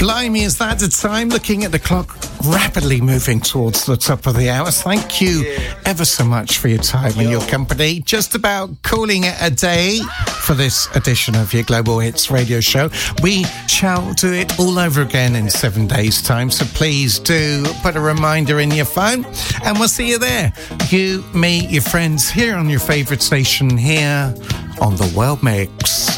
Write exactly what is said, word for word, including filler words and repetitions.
Blimey, is that the time? Looking at the clock, rapidly moving towards the top of the hour. Thank you yeah. ever so much for your time Yo. and your company. Just about calling it a day for this edition of your Global Hits radio show. We shall do it all over again in seven days' time, so please do put a reminder in your phone, and we'll see you there. You, me, your friends, here on your favourite station, here on The World Mix.